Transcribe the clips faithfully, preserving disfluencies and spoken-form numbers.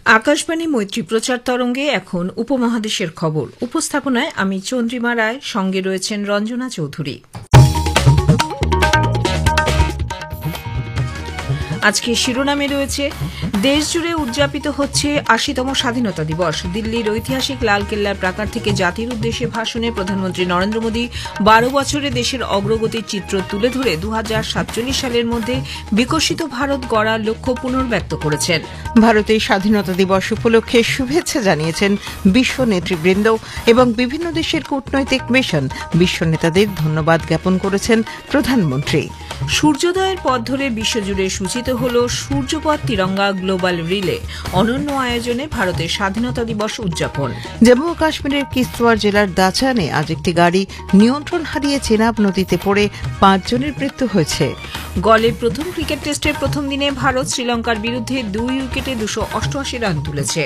আকাশবাণী মৈত্রী প্রচার তরঙ্গে এখন উপমহাদেশের খবর। উপস্থাপনায় আমি চন্দ্রিমা রায়, সঙ্গে রয়েছেন রঞ্জনা চৌধুরী। আজকে শিরোনামে রয়েছে, দেশজুড়ে উদযাপিত হচ্ছে আশিতম স্বাধীনতা দিবস। দিল্লির ঐতিহাসিক লালকেল্লার প্রাকার থেকে জাতির উদ্দেশ্যে ভাষণে প্রধানমন্ত্রী নরেন্দ্র মোদী বারো বছরে দেশের অগ্রগতির চিত্র তুলে ধরে দু হাজার সাতচল্লিশ সালের মধ্যে বিকশিত ভারত গড়ার লক্ষ্য পুনর্ব্যক্ত করেছেন। ভারতের স্বাধীনতা দিবস উপলক্ষে শুভেচ্ছা জানিয়েছেন বিশ্ব নেতৃবৃন্দ এবং বিভিন্ন দেশের কূটনৈতিক মিশন। বিশ্ব নেতাদের ধন্যবাদ জ্ঞাপন করেছেন প্রধানমন্ত্রী। সূর্যোদয়ের পথ ধরে বিশ্বজুড়ে সূচিত হল সূর্যপথ তিরঙ্গা গ্লোবাল রিলে, অনন্য আয়োজনে ভারতের স্বাধীনতা দিবস উদযাপন। জম্মু ও কাশ্মীরের কিস্তওয়ার জেলার দাচানে আজ একটি গাড়ি নিয়ন্ত্রণ হারিয়ে চেনাব নদীতে পড়ে পাঁচজনের মৃত্যু হয়েছে। গলে প্রথম ক্রিকেট টেস্টের প্রথম দিনে ভারত শ্রীলঙ্কার বিরুদ্ধে দুই উইকেটে দুশো অষ্টআশি রান তুলেছে।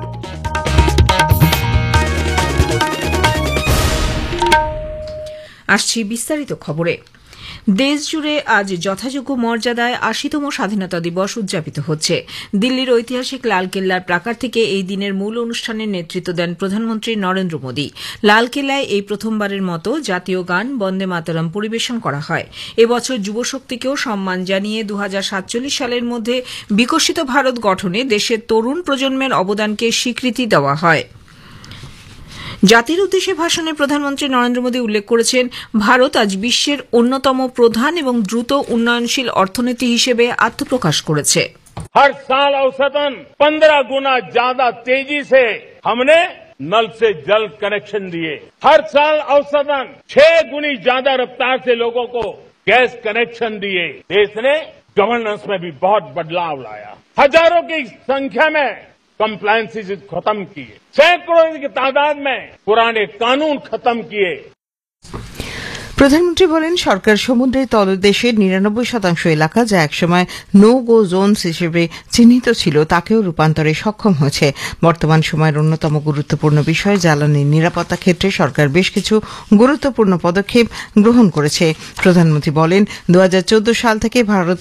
আসছি বিস্তারিত খবরে। দেশজুড়ে আজ যথাযোগ্য মর্যাদায় আশিতম স্বাধীনতা দিবস উদযাপিত হচ্ছে। দিল্লির ঐতিহাসিক লালকেল্লার প্রাকার থেকে এই দিনের মূল অনুষ্ঠানের নেতৃত্ব দেন প্রধানমন্ত্রী নরেন্দ্র মোদী। লালকেল্লায় এই প্রথমবারের মতো জাতীয় গান বন্দে মাতরম পরিবেশন করা হয়। এবছর যুবশক্তিকেও সম্মান জানিয়ে দু হাজার সাতচল্লিশ সালের মধ্যে বিকশিত ভারত গঠনে দেশের তরুণ প্রজন্মের অবদানকে স্বীকৃতি দেওয়া হয়। জাতির উদ্দেশ্যে ভাষণে প্রধানমন্ত্রী নরেন্দ্র মোদী উল্লেখ করেছেন, ভারত আজ বিশ্বের অন্যতম প্রধান এবং দ্রুত উন্নয়নশীল অর্থনীতি হিসেবে আত্মপ্রকাশ করেছে। हर साल औसतन पंद्रह गुना ज्यादा तेजी से हमने नल से जल कनेक्शन दिए। हर साल औसतन छह गुनी ज्यादा रफ्तार से लोगों को गैस कनेक्शन दिए। देश ने गवर्नेंस में भी बहुत बदलाव लाया। हजारों की संख्या में कंप्लायंसेस खत्म किए। सैकड़ों की तादाद में पुराने कानून खत्म किए। প্রধানমন্ত্রী বলেন, সরকার সমুদ্রের তলদেশের নিরানব্বই শতাংশ এলাকা, যা একসময় নো গো জোনস হিসেবে চিহ্নিত ছিল, তাকেও রূপান্তরে সক্ষম হয়েছে। বর্তমান সময়ের অন্যতম গুরুত্বপূর্ণ বিষয় জ্বালানির নিরাপত্তা ক্ষেত্রে সরকার বেশ কিছু গুরুত্বপূর্ণ পদক্ষেপ গ্রহণ করেছে। প্রধানমন্ত্রী বলেন, দু হাজার চোদ্দ সাল থেকে ভারত